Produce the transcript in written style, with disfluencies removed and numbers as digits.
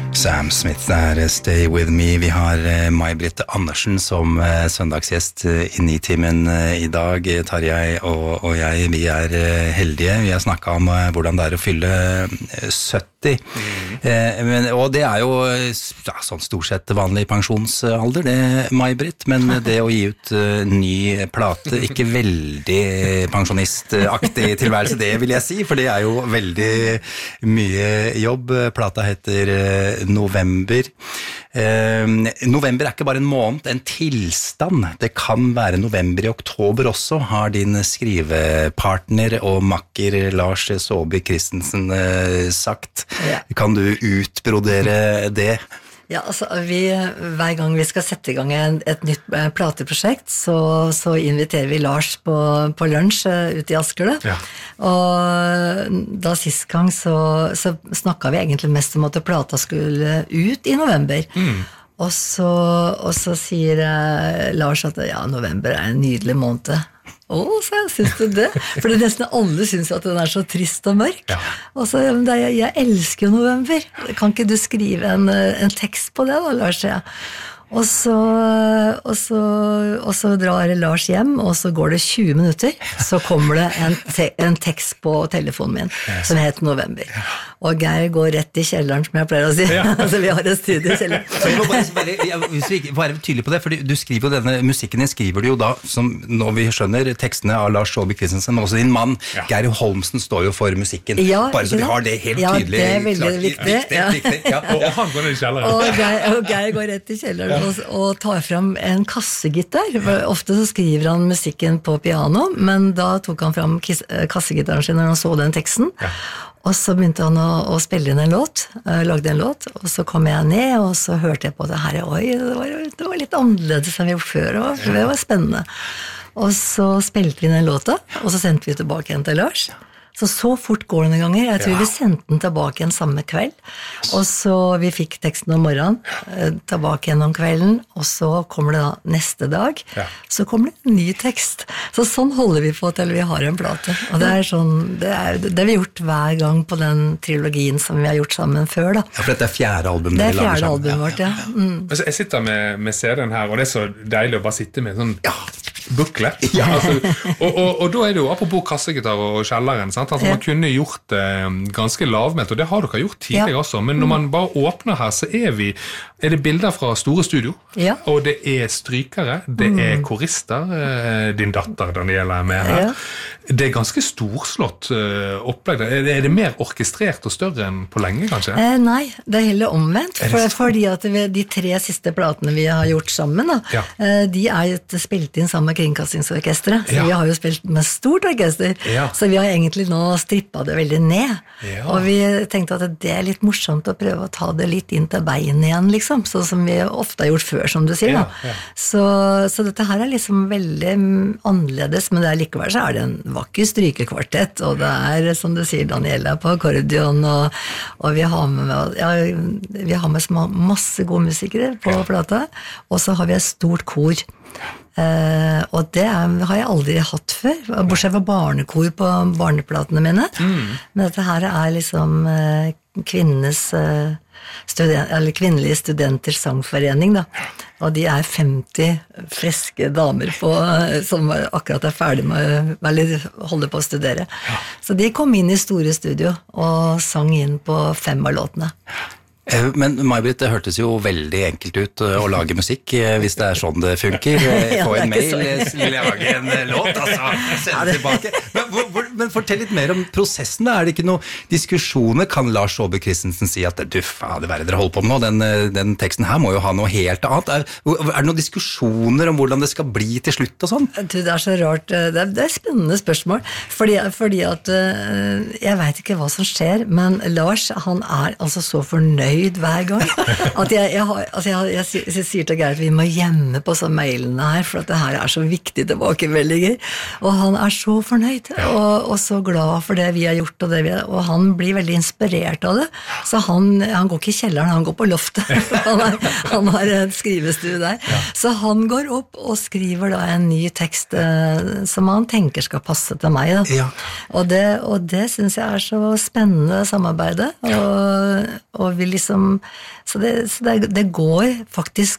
Sam Smith der, Stay With Me. Vi har May-Britt Andersen som søndagsgjest i Nitimen i dag. Tarjei og jeg, vi er heldige. Vi har snakket om hvordan det er å fylle 70. Og det er jo sånn stort sett vanlig pensjonsalder, det May-Britt, men det å gi ut ny plate, ikke veldig pensjonistaktig tilværelse, det vil jeg si, for det er jo veldig mye jobb. Plata heter November. November er ikke bare en måned, en tilstand. Det kan være november i oktober også, har din skrivepartner og makker Lars Saabye Christensen sagt. Ja. Kan du utbrodere det? Ja, altså hver gang vi skal sette i gang et nytt plateprosjekt, så inviterer vi Lars på lunsj ute i Asker. Ja. Og da sist gang så snakket vi egentlig mest om at plata skulle ut i november. Og så sier Lars at ja, november er en nydelig måned. Så jeg synes du det? For det nesten alle synes at den er så trist og mørk. Ja. Og så, jeg elsker jo november. Kan ikke du skrive en tekst på det da, Lars? Ja. Og så drar Lars hjem, og så går det 20 minutter, så kommer det en tekst på telefonen min, som heter November. Og Geir går rett i kjelleren, som jeg pleier å si. Ja. Altså, vi har et studie i kjelleren. Så vi må hvis vi være tydelig på det, for du skriver jo denne musikken din, skriver du jo da, som når vi skjønner tekstene av Lars Saabye Christensen, men også din mann, Geir Holmsen, står jo for musikken. Ja, bare så vi har det helt tydelig. Ja, det er veldig viktig. Viktig. Ja. Og han går ned i kjelleren. Og Geir går rett i kjelleren. Og tar frem en kassegitar. Ofte så skriver han musikken på piano, men da tok han frem kassegitaren sin når han så den teksten. Ja. Og så begynte han å spille inn en låt, lagde en låt, og så kom jeg ned, og så hørte jeg på det her. Oi, det var litt annerledes enn vi gjorde før, og det var spennende. Og så spilte vi den låta, og så sendte vi tilbake igjen til Lars. Så fort går det noen ganger. Jeg tror vi sendte den tilbake igjen samme kveld. Og så vi fikk teksten om morgenen, tilbake igjen om kvelden, og så kommer det da neste dag, så kommer det en ny tekst. Så sånn holder vi på til vi har en plate. Og det er sånn, det har vi gjort hver gang på den trilogien som vi har gjort sammen før da. Ja, for dette er fjerde albumet. Det er fjerde albumet vårt, ja. Altså, jeg sitter med CD-en her, og det er så deilig å bare sitte med sånn booklet. Ja. Altså, og da er det jo, apropos kassegitar og kjelleren, sant? Altså, man kunne gjort det ganske lavmælt, og det har dere gjort tidligere også, men når man bare åpner her, så er det bilder fra store studio, og det er strykere, det er korister, din datter Daniela er med her. Det er ganske storslått opplegg. Er det mer orkestrert og større enn på lenge, kanskje? Nei, det er heller omvendt, fordi at de 3 siste platene vi har gjort sammen, de er spilt inn sammen med Kringkastingsorkestret, så vi har jo spilt med stort orkester, så vi har egentlig nå strippet det veldig ned, og vi tenkte at det er litt morsomt å prøve å ta det litt inn til bein igjen, liksom, sånn som vi ofte har gjort før, som du sier. Så dette her er liksom veldig annerledes, men det er likevel så er det en vakker strykekvartett, og det er, som du sier, Daniela på akkordeon, og vi har med masse gode musikere på plata, og så har vi et stort kor. Og det har jeg aldri hatt før, bortsett fra barnekor på barneplatene mine, men dette her er liksom kvinnelige studenters sangforening da, og de er 50 friske damer som akkurat er ferdig med å holde på å studere, så de kom inn i store studio og sang inn på 5 av låtene. Men May-Britt, det hørtes jo veldig enkelt ut å lage musikk, hvis det er sånn det funker. Få en mail, lage en låt, altså, sende tilbake. Men fortell litt mer om prosessen da. Er det ikke noen diskusjoner? Kan Lars Saabye Christensen si at du, fader, hva er det dere holder på med nå? Den teksten her må jo ha noe helt annet. Er det noen diskusjoner om hvordan det skal bli til slutt og sånn? Det er så rart. Det er spennende spørsmål. Fordi at jeg vet ikke hva som skjer, men Lars, han er altså så fornøyd hver gang at jeg sier til Geir at vi må gjemme på sånne mailene her, for at det her er så viktig tilbakemeldinger, og han er så fornøyd og så glad for det vi har gjort og han blir veldig inspirert av det, så han går ikke i kjelleren, han går på loftet. Han har en skrivestue der, så han går opp og skriver da en ny tekst som han tenker skal passe til meg da. Og det synes jeg er så spennende samarbeidet, og vi liksom så det går faktisk